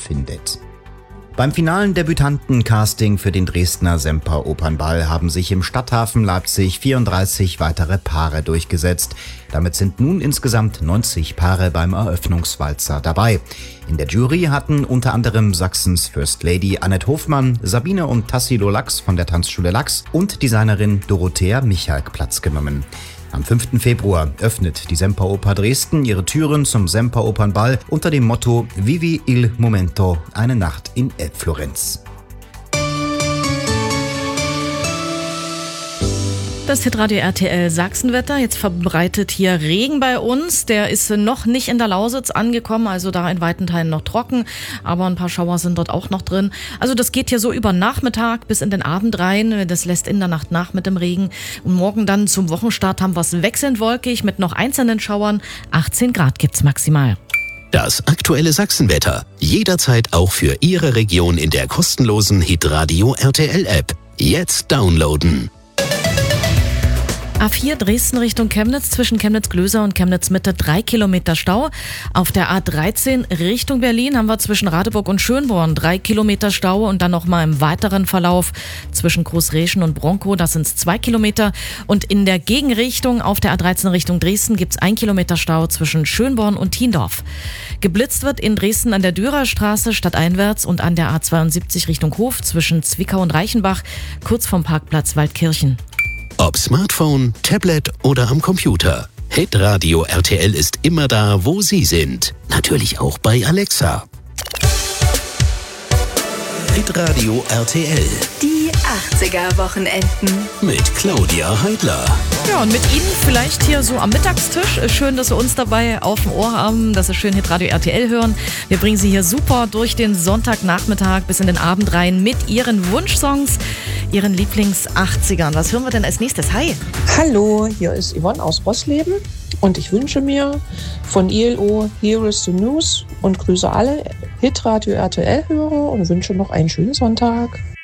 findet. Beim finalen Debütantencasting für den Dresdner Semper Opernball haben sich im Stadthafen Leipzig 34 weitere Paare durchgesetzt. Damit sind nun insgesamt 90 Paare beim Eröffnungswalzer dabei. In der Jury hatten unter anderem Sachsens First Lady Annette Hofmann, Sabine und Tassilo Lachs von der Tanzschule Lachs und Designerin Dorothea Michalk Platz genommen. Am 5. Februar öffnet die Semperoper Dresden ihre Türen zum Semper Opernball unter dem Motto Vivi il Momento, eine Nacht in Elbflorenz. Das Hitradio RTL Sachsenwetter. Jetzt verbreitet hier Regen bei uns. Der ist noch nicht in der Lausitz angekommen, also da in weiten Teilen noch trocken. Aber ein paar Schauer sind dort auch noch drin. Also das geht hier so über Nachmittag bis in den Abend rein. Das lässt in der Nacht nach mit dem Regen. Und morgen dann zum Wochenstart haben wir es wechselnd wolkig mit noch einzelnen Schauern. 18 Grad gibt's maximal. Das aktuelle Sachsenwetter. Jederzeit auch für Ihre Region in der kostenlosen Hitradio RTL App. Jetzt downloaden. A4 Dresden Richtung Chemnitz, zwischen Chemnitz-Glöser und Chemnitz-Mitte 3 Kilometer Stau. Auf der A13 Richtung Berlin haben wir zwischen Radeburg und Schönborn 3 Kilometer Stau und dann nochmal im weiteren Verlauf zwischen Großreschen und Bronkow, das sind 2 Kilometer. Und in der Gegenrichtung auf der A13 Richtung Dresden gibt's 1 Kilometer Stau zwischen Schönborn und Thiendorf. Geblitzt wird in Dresden an der Dürerstraße stadteinwärts und an der A72 Richtung Hof zwischen Zwickau und Reichenbach, kurz vom Parkplatz Waldkirchen. Ob Smartphone, Tablet oder am Computer. Hitradio RTL ist immer da, wo Sie sind. Natürlich auch bei Alexa. Hitradio RTL. Die 80er-Wochenenden. Mit Claudia Heidler. Ja, und mit Ihnen vielleicht hier so am Mittagstisch. Schön, dass Sie uns dabei auf dem Ohr haben, dass Sie schön Hitradio RTL hören. Wir bringen Sie hier super durch den Sonntagnachmittag bis in den Abend rein mit Ihren Wunschsongs, Ihren Lieblings-80ern. Was hören wir denn als nächstes? Hi! Hallo, hier ist Yvonne aus Rossleben und ich wünsche mir von ILO Here is the News und grüße alle Hitradio RTL-Hörer und wünsche noch einen schönen Sonntag.